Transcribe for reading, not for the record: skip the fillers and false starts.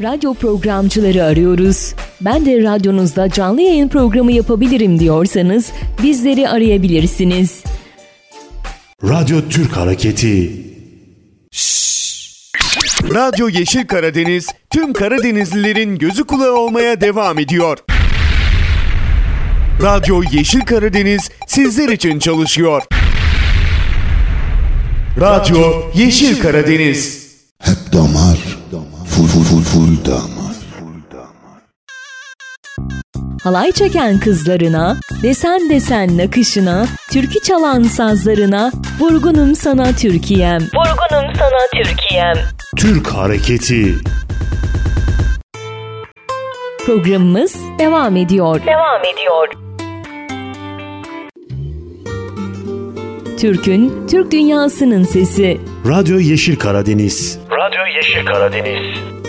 Radyo programcıları arıyoruz. Ben de radyonuzda canlı yayın programı yapabilirim diyorsanız bizleri arayabilirsiniz. Radyo Türk Hareketi. Radyo Yeşil Karadeniz tüm Karadenizlilerin gözü kulağı olmaya devam ediyor. Radyo Yeşil Karadeniz sizler için çalışıyor. Radyo Yeşil Karadeniz. Hep damar, full damar. Halay çeken kızlarına, desen desen nakışına, türkü çalan sazlarına, vurgunum sana Türkiye'm. Vurgunum sana Türkiye'm. Türk Hareketi. Programımız devam ediyor. Türk'ün, Türk dünyasının sesi. Radyo Yeşil Karadeniz. Radyo Yeşil Karadeniz.